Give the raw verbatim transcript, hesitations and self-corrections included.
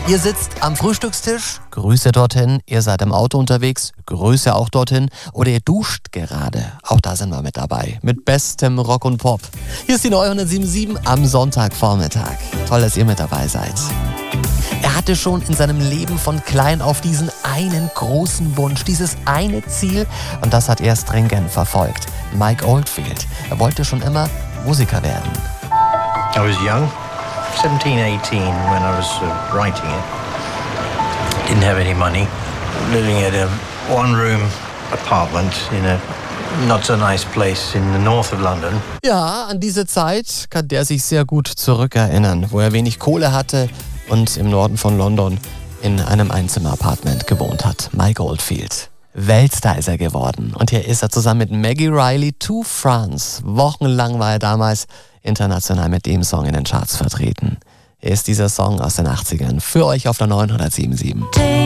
Ihr sitzt am Frühstückstisch, Grüße dorthin. Ihr seid im Auto unterwegs, Grüße auch dorthin. Oder ihr duscht gerade, auch da sind wir mit dabei. Mit bestem Rock und Pop. Hier ist die neue hundertsieben am Sonntagvormittag. Toll, dass ihr mit dabei seid. Er hatte schon in seinem Leben von klein auf diesen einen großen Wunsch, dieses eine Ziel. Und das hat er stringent verfolgt. Mike Oldfield. Er wollte schon immer Musiker werden. I was young, seventeen, eighteen, when I was uh, writing it. Didn't have any money. Living at a one-room apartment in a not so nice place in the north of London. Ja, an diese Zeit kann der sich sehr gut zurückerinnern, wo er wenig Kohle hatte und im Norden von London in einem Einzimmer-Apartment gewohnt hat. Mike Oldfield. Weltstar ist er geworden. Und hier ist er zusammen mit Maggie Reilly to France. Wochenlang war er damals international mit dem Song in den Charts vertreten. Hier ist dieser Song aus den achtzigern für euch auf der neuen hundertsieben Komma sieben.